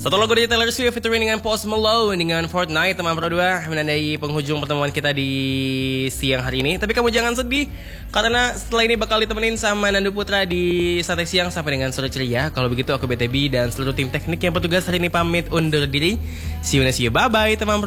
Satu lagu dari Taylor Swift featuring dengan Post Malone dengan Fortnite teman berdua menandai penghujung pertemuan kita di siang hari ini. Tapi kamu jangan sedih karena setelah ini bakal ditemenin sama Nandu Putra di Santai Siang sampai dengan sore ceria. Kalau begitu aku BTB dan seluruh tim teknik yang bertugas hari ini pamit undur diri. See you bye bye teman berdua.